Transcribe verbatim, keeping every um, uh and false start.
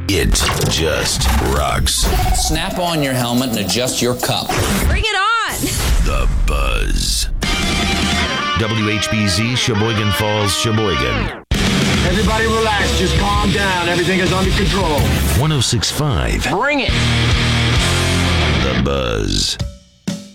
It just rocks. Snap on your helmet and adjust your cup. Bring it on! The Buzz. W H B Z, Sheboygan Falls, Sheboygan. Everybody relax. Just calm down. Everything is under control. one oh six point five. Bring it! The Buzz.